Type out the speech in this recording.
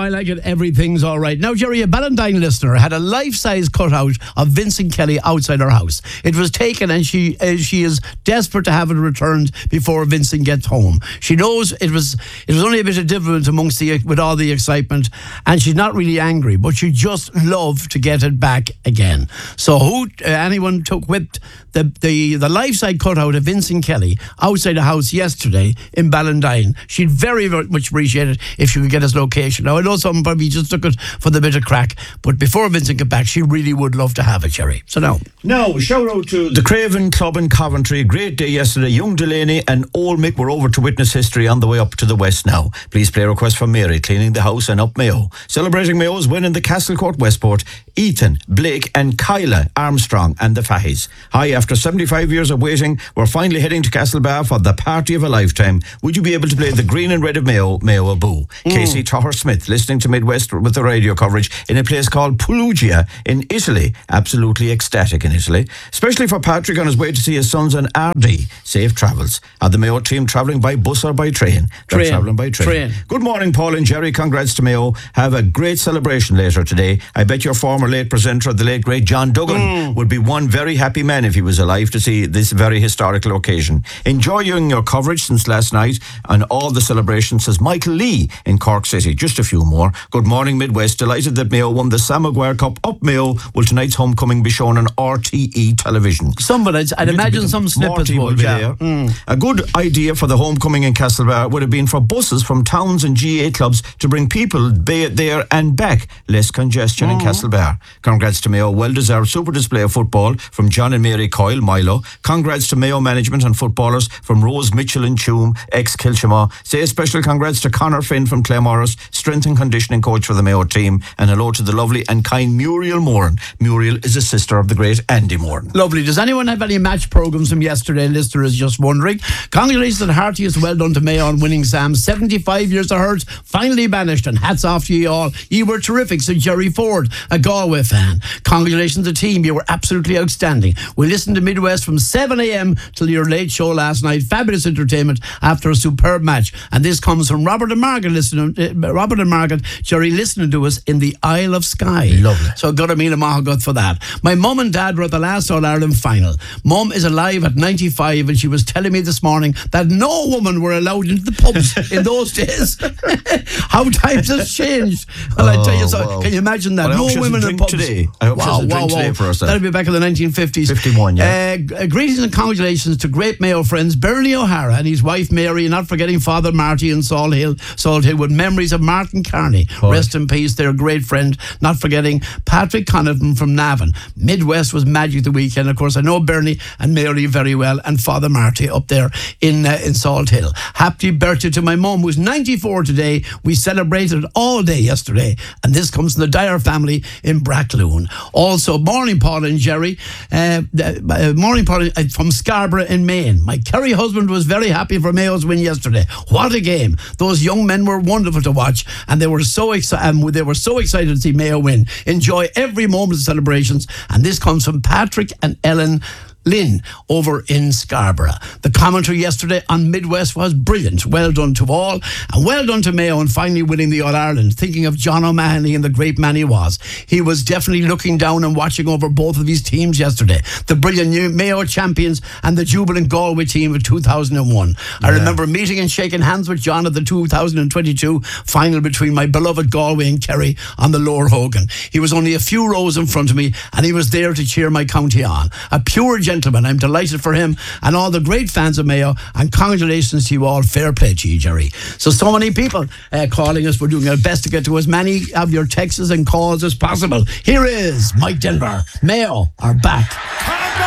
I like it. Everything's all right. Now, Jerry, a Ballantine listener had a life-size cutout of Vincent Kelly outside her house. It was taken, and she is desperate to have it returned before Vincent gets home. She knows it was only a bit of difference with all the excitement, and she's not really angry, but she just love to get it back again. So, anyone whipped the life-size cutout of Vincent Kelly outside the house yesterday in Ballantine? She'd very, very much appreciate it if she could get his location. Now, I know someone probably just took it for the bit of crack, but before Vincent got back, she really would love to have it, Jerry. So now, shout out to the Craven Club in Coventry. Great day yesterday. Young Delaney and Old Mick were over to witness history on the way up to the west now. Please play a request from Mary, cleaning the house and up Mayo. Celebrating Mayo's win in the Castlecourt Westport, Ethan, Blake and Kyla Armstrong and the Fahys. Hi, after 75 years of waiting, we're finally heading to Castlebar for the party of a lifetime. Would you be able to play the green and red of Mayo, Mayo a Boo? Casey Toher Smith, listening to Midwest with the radio coverage in a place called Perugia in Italy. Absolutely ecstatic in Italy. Especially for Patrick on his way to see his sons in RD. Safe travels. Are the Mayo team travelling by bus or by train? They're travelling by train. Good morning, Paul and Jerry. Congrats to Mayo. Have a great celebration later today. I bet your former late presenter, the late great John Duggan, would be one very happy man if he was alive to see this very historical occasion. Enjoying your coverage since last night and all the celebrations, says Michael Lee in Cork City. Just a few more. Good morning, Midwest. Delighted that Mayo won the Sam Maguire Cup. Up Mayo. Will tonight's homecoming be shown on RTE television? I'd imagine some snippets will be there. A good idea for the homecoming in Castlebar would have been for buses from towns and GA clubs to bring people there and back. Less congestion in Castlebar. Congrats to Mayo. Well-deserved super display of football from John and Mary Coyle, Milo. Congrats to Mayo management and footballers from Rose Mitchell and Tuam, ex-Kilchama. Say a special congrats to Conor Finn from Claremorris, strength and conditioning coach for the Mayo team. And hello to the lovely and kind Muriel Moran. Muriel is a sister of the great Andy Moran. Lovely. Does anyone have any match programmes from yesterday? Listener is just wondering. Congratulations and heartiest well done to Mayo on winning Sam. 75 years of hurt, finally banished, and hats off to you all. You were terrific, said Jerry Ford, a Galway fan. Congratulations to the team. You were absolutely outstanding. We listened to Midwest from 7 a.m. till your late show last night. Fabulous entertainment after a superb match. And this comes from Robert and Margaret, Jerry, listening to us in the Isle of Skye. Lovely. So got a meal of Mahagut for that. My mum and dad were at the last All-Ireland final. Mum is alive at 95, and she was telling me this morning that no woman were allowed into the pubs in those days. How times has changed. Well, I tell you, so can you imagine that? Well, no women in pubs today. I hope she has a drink today for herself. That'll be back in the 1950s. 51, yeah. Greetings and congratulations to great Mayo friends Bernie O'Hara and his wife Mary, not forgetting Father Marty in Salt Hill with memories of Martin Carney. Rest in peace, their great friend. Not forgetting Patrick Connaughton from Navan. Midwest was magic the weekend. Of course, I know Bernie and Mary very well, and Father Marty up there in Salt Hill. Happy birthday to my mum, who's 94 today. We celebrated all day yesterday, and this comes from the Dyer family in Brackloon. Also, morning Paul and Jerry. Morning Paul from Scarborough in Maine. My Kerry husband was very happy for Mayo's win yesterday. What a game! Those young men were wonderful to watch, and they were so excited to see Mayo win. Enjoy every moment of celebrations. And this comes from Patrick and Ellen Lynn over in Scarborough. The commentary yesterday on Midwest was brilliant. Well done to all, and well done to Mayo on finally winning the All-Ireland. Thinking of John O'Mahony and the great man he was. He was definitely looking down and watching over both of his teams yesterday. The brilliant new Mayo champions and the jubilant Galway team of 2001. I remember meeting and shaking hands with John at the 2022 final between my beloved Galway and Kerry on the Lower Hogan. He was only a few rows in front of me, and he was there to cheer my county on. A pure gentleman. I'm delighted for him and all the great fans of Mayo, and congratulations to you all. Fair play to you, Jerry. So many people calling us. We're doing our best to get to as many of your texts and calls as possible. Here is Mike Denver. Mayo are back.